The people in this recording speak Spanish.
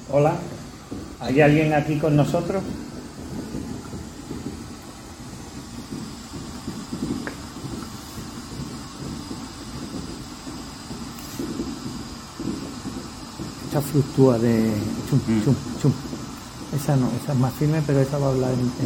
Hola, ¿hay alguien aquí con nosotros? Esa fluctúa de chum, chum, chum. Esa no, esa es más firme, pero esa va a hablar en